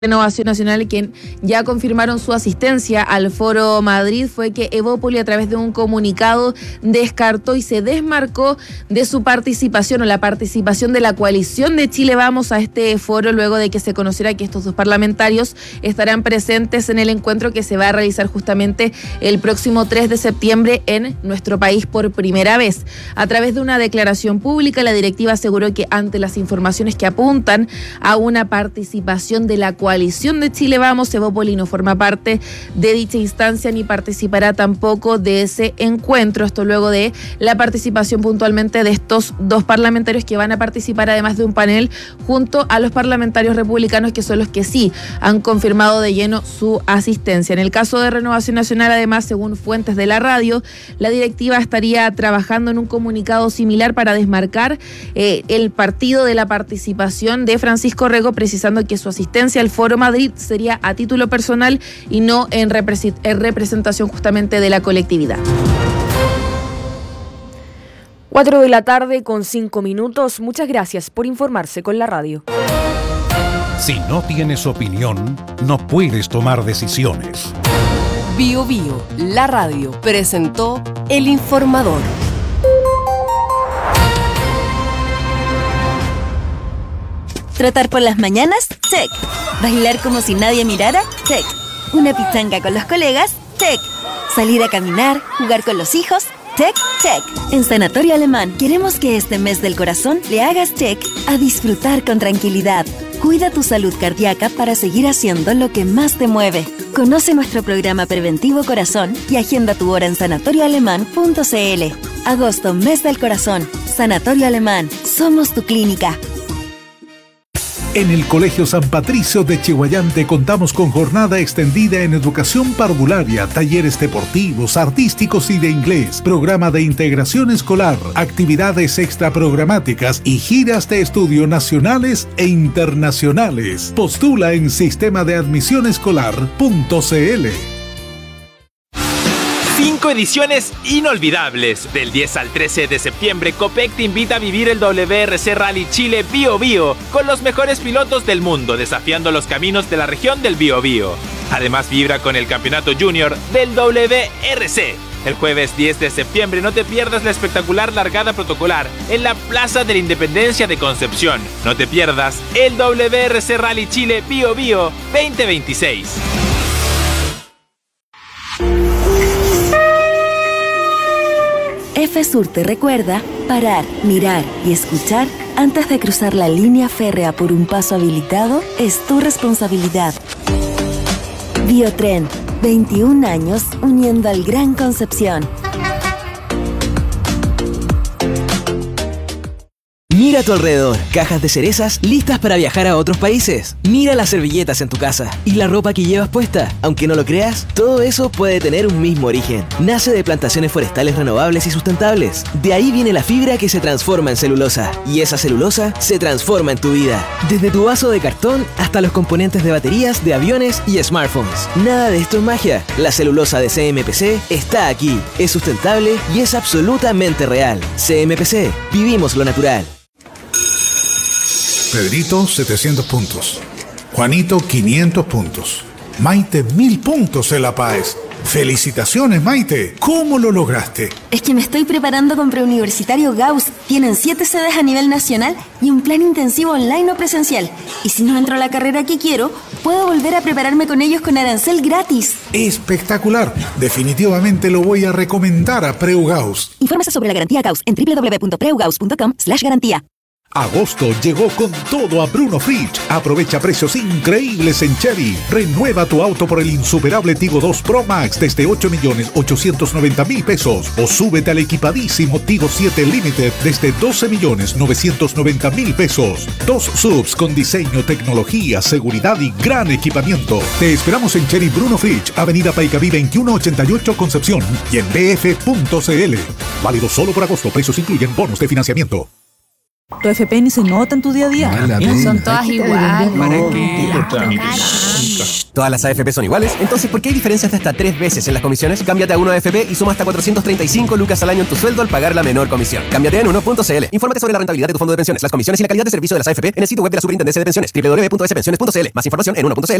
Renovación Nacional, quien ya confirmaron su asistencia al Foro Madrid, fue que Evópoli, a través de un comunicado, descartó y se desmarcó de su participación o la participación de la coalición de Chile Vamos a este foro, luego de que se conociera que estos dos parlamentarios estarán presentes en el encuentro que se va a realizar justamente el próximo 3 de septiembre en nuestro país por primera vez. A través de una declaración pública, la directiva aseguró que ante las informaciones que apuntan a una participación de la coalición de Chile Vamos, Evópoli no forma parte de dicha instancia ni participará tampoco de ese encuentro. Esto luego de la participación puntualmente de estos dos parlamentarios, que van a participar además de un panel junto a los parlamentarios republicanos, que son los que sí han confirmado de lleno su asistencia. En el caso de Renovación Nacional, además, según fuentes de la radio, la directiva estaría trabajando en un comunicado similar para desmarcar el partido de la participación de Francisco Rego, precisando que su asistencia al Foro Madrid sería a título personal y no en representación justamente de la colectividad. 4:05 p.m. Muchas gracias por informarse con la radio. Si no tienes opinión, no puedes tomar decisiones. Bio Bio, la radio, presentó El Informador. ¿Trotar por las mañanas? Check. ¿Bailar como si nadie mirara? Check. ¿Una pichanga con los colegas? Check. ¿Salir a caminar? ¿Jugar con los hijos? Check, check. En Sanatorio Alemán queremos que este mes del corazón le hagas check a disfrutar con tranquilidad. Cuida tu salud cardíaca para seguir haciendo lo que más te mueve. Conoce nuestro programa preventivo Corazón y agenda tu hora en sanatorioalemán.cl. Agosto, mes del corazón. Sanatorio Alemán. Somos tu clínica. En el Colegio San Patricio de Chihuayante contamos con jornada extendida en educación parvularia, talleres deportivos, artísticos y de inglés, programa de integración escolar, actividades extraprogramáticas y giras de estudio nacionales e internacionales. Postula en sistemadeadmisionescolar.cl. 5 ediciones inolvidables. Del 10 al 13 de septiembre, Copec te invita a vivir el WRC Rally Chile Bio Bio con los mejores pilotos del mundo, desafiando los caminos de la región del Bio Bio. Además, vibra con el campeonato junior del WRC. El jueves 10 de septiembre no te pierdas la espectacular largada protocolar en la Plaza de la Independencia de Concepción. No te pierdas el WRC Rally Chile Bio Bio 2026. FSUR te recuerda parar, mirar y escuchar antes de cruzar la línea férrea por un paso habilitado es tu responsabilidad. Biotren, 21 años uniendo al Gran Concepción. Mira a tu alrededor, cajas de cerezas listas para viajar a otros países. Mira las servilletas en tu casa y la ropa que llevas puesta. Aunque no lo creas, todo eso puede tener un mismo origen. Nace de plantaciones forestales renovables y sustentables. De ahí viene la fibra que se transforma en celulosa. Y esa celulosa se transforma en tu vida. Desde tu vaso de cartón hasta los componentes de baterías de aviones y smartphones. Nada de esto es magia. La celulosa de CMPC está aquí. Es sustentable y es absolutamente real. CMPC, vivimos lo natural. Pedrito, 700 puntos. Juanito, 500 puntos. Maite, 1000 puntos en La Paz. ¡Felicitaciones, Maite! ¿Cómo lo lograste? Es que me estoy preparando con Preuniversitario Gauss. Tienen 7 sedes a nivel nacional y un plan intensivo online o presencial. Y si no entro a la carrera que quiero, puedo volver a prepararme con ellos con arancel gratis. ¡Espectacular! Definitivamente lo voy a recomendar a Preu Gauss. Infórmese sobre la garantía Gauss en www.preugauss.com/garantía. Agosto llegó con todo a Bruno Fridge. Aprovecha precios increíbles en Chery. Renueva tu auto por el insuperable Tigo 2 Pro Max desde 8.890.000 pesos. O súbete al equipadísimo Tigo 7 Limited desde 12.990.000 pesos. 2 subs con diseño, tecnología, seguridad y gran equipamiento. Te esperamos en Chery Bruno Fridge, Avenida Paicaví 2188 Concepción y en bf.cl. Válido solo por agosto. Precios incluyen bonos de financiamiento. Tu FP ni se nota en tu día a día. Son todas iguales. ¿Para qué? ¿Todas las AFP son iguales? Entonces, ¿por qué hay diferencias de hasta 3 veces en las comisiones? Cámbiate a Uno AFP y suma hasta 435 lucas al año en tu sueldo al pagar la menor comisión. Cámbiate en uno.cl. Infórmate sobre la rentabilidad de tu fondo de pensiones, las comisiones y la calidad de servicio de las AFP en el sitio web de la Superintendencia de Pensiones, www.spensiones.cl. Más información en uno.cl.